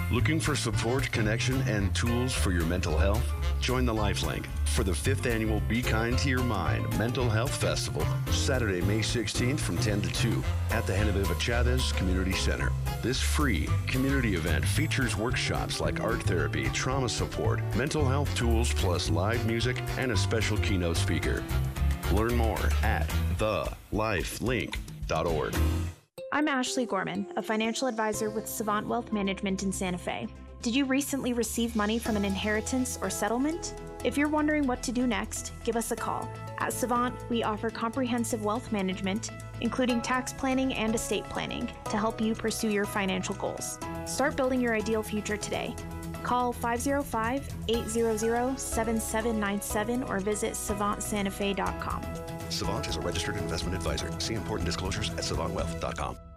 Looking for support, connection, and tools for your mental health? Join the Lifelink for the 5th annual Be Kind to Your Mind Mental Health Festival, Saturday, May 16th from 10 to 2 at the Genevieve Chavez Community Center. This free community event features workshops like art therapy, trauma support, mental health tools, plus live music and a special keynote speaker. Learn more at thelifelink.org. I'm Ashley Gorman, a financial advisor with Savant Wealth Management in Santa Fe. Did you recently receive money from an inheritance or settlement? If you're wondering what to do next, give us a call. At Savant, we offer comprehensive wealth management, including tax planning and estate planning, to help you pursue your financial goals. Start building your ideal future today. Call 505-800-7797 or visit savantsantafe.com. Savant is a registered investment advisor. See important disclosures at savantwealth.com.